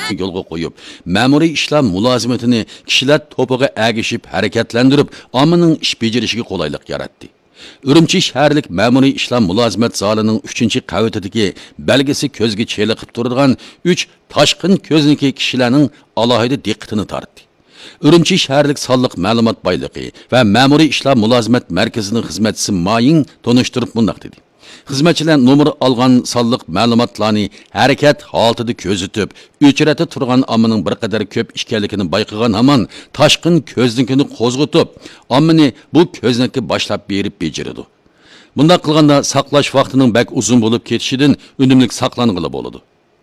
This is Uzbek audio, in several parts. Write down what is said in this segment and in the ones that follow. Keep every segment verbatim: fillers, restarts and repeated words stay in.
tizimini yo'lga qo'yib, ma'muriy ishlar mulozimatini kishilar to'piga agishib harakatlantirib, ommaning ish bajarishiga qulaylik yaratdi. Urumchi shaharlik ma'muriy ishlar mulozimat zalining uchinchi qavatidagi belgisi ko'zga cheliqib turadigan uch toshqin ko'zniki kishilarning alohida diqqatini tortdi. Urumchi shaharlik sonliq ma'lumot boyligi va ma'muriy ishlar mulozimat markazining xizmatchisi Mayin tonishtirib bundoq dedi. Xizmatchilar nomer olgan sonliq ma'lumotlarni harakat holatida ko'zitib, o'chirati turgan ommaning bir qadar ko'p ekanligini bayqagan hamon toshqin ko'znikini qo'zg'itib, ommani bu ko'znakka boshlab berib bejirdi. Bunday qilganda saqlash vaqtining bak uzun bo'lib ketishidan unumli saqlang'ili bo'ladi.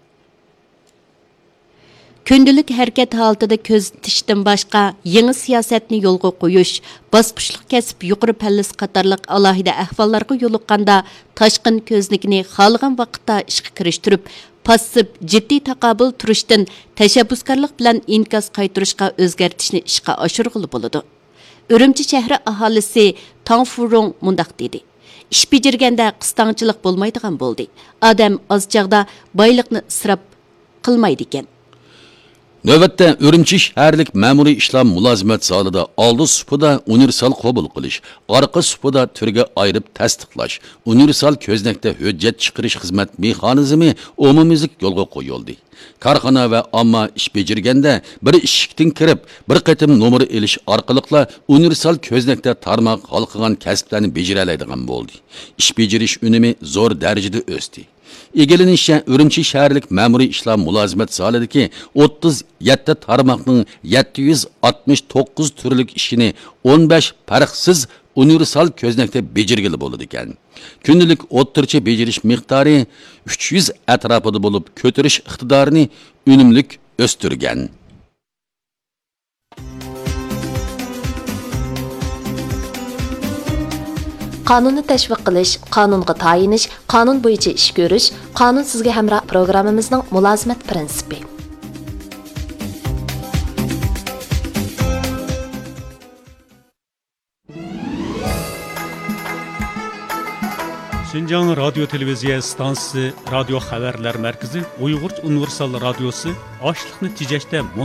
Күнділік әрекет халтыда көз тіштін башқа еңі сиясетні yolga qo'yish, basqıçlıq kesip yuqori pəllis qatarlıq alahida ahvallarga yo'liqqanda taşqın ko'znikini xalgan vaqtda ishga kirishtirib, passiv jiddiy taqobil turishdan tashabbuskorlik bilan inkas qaytarishga o'zgartishni ishga oshirg'ili bo'ladi. Urumchi shahri aholisi Tang Furong mundaq dedi. Ish bejirganda qistangchilik bo'lmaydigan bo'ldi. Odam oz chaqda boyliqni isrof qilmaydi ekan. Növbətdə Urumchi shaharlik ma'muriy ishlar mulozimat zalida oldi supida universal qabul qilish, orqa supida turga ayirib tasdiqlash, universal ko'znakda hujjat chiqarish xizmat mexanizmi umumiylik yo'lga qo'yildi. Korxona va omma ish bejirganda bir eshikdan kirib, bir qatim nomer elish orqaliqla universal ko'znakda tarmoq halqigan kasblarni bejira oladigan bo'ldi. Ish bejirish unumi zo'r darajada o'sdi. Egelinişe Urumchi shaharlik ma'muriy ishlar mulozimat zalidagi o'ttiz yetti tarmoqning yetti yuz oltmish to'qqiz turlik ishini o'n besh farqsiz universal ko'znakda bejirgili bo'ladi ekan. Kunlik o'ttircha bejirish miqdori uch yuz atrofida bo'lib, ko'tarish iqtidorini unumli o'stirgan. Qonunni tashviq qilish, qonunga tayinish, qonun bo'yicha ish ko'rish, qonun sizga hamroh programmamizning mulozimat prinsipi. Şinjan Radyo Televiziya stansiyasi, Radio Xabarlar Markazi, Uyg'ur Universal Radiosi ochliqni tejashda